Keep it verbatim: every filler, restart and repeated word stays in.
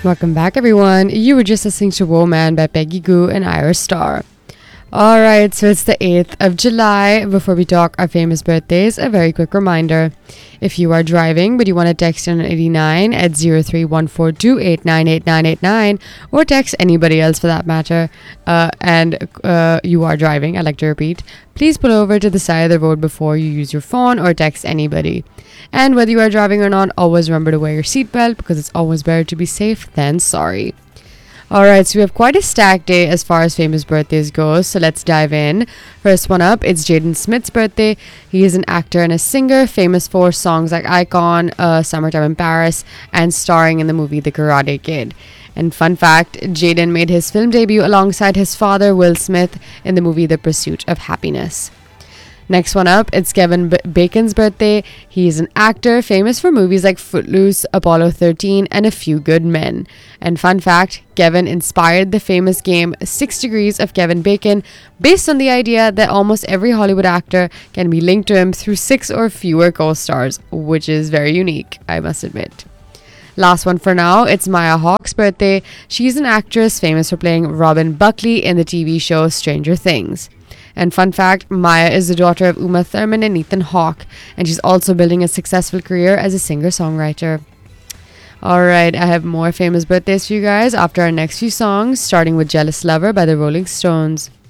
Welcome back, everyone. You were just listening to Woe Man by Peggy Goo and Iris Starr. Alright, so it's the eighth of July. Before we talk our famous birthdays, a very quick reminder. If you are driving but you want to text in eighty-nine at zero three one four two eight nine eight nine eight nine, or text anybody else for that matter, uh, and uh, you are driving, I'd like to repeat, please pull over to the side of the road before you use your phone or text anybody. And whether you are driving or not, always remember to wear your seatbelt, because it's always better to be safe than sorry. Alright, so we have quite a stacked day as far as famous birthdays goes, so let's dive in. First one up, it's Jaden Smith's birthday. He is an actor and a singer, famous for songs like Icon, uh, Summertime in Paris, and starring in the movie The Karate Kid. And fun fact, Jaden made his film debut alongside his father, Will Smith, in the movie The Pursuit of Happiness. Next one up, it's Kevin B- Bacon's birthday. He is an actor famous for movies like Footloose, Apollo thirteen, and A Few Good Men. And fun fact, Kevin inspired the famous game Six Degrees of Kevin Bacon, based on the idea that almost every Hollywood actor can be linked to him through six or fewer co-stars, which is very unique, I must admit. Last one for now, it's Maya Hawke's birthday. She's an actress famous for playing Robin Buckley in the T V show Stranger Things. And fun fact, Maya is the daughter of Uma Thurman and Ethan Hawke, and she's also building a successful career as a singer-songwriter. Alright, I have more famous birthdays for you guys after our next few songs, starting with Jealous Lover by the Rolling Stones.